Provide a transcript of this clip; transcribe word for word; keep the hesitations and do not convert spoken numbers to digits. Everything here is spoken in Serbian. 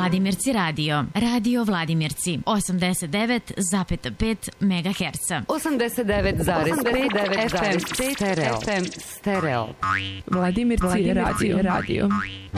Vladimirci radio. Radio Vladimirci. osamdeset devet zarez pet megaherca. osamdeset devet zarez pet stereo. Stereo. Vladimirci radio. radio.